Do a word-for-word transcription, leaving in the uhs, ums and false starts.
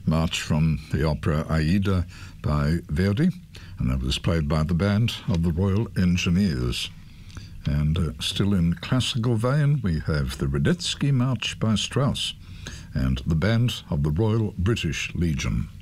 march from the opera Aida by Verdi, and that was played by the Band of the Royal Engineers. And uh, still in classical vein, we have the Radetzky March by Strauss and the Band of the Royal British Legion.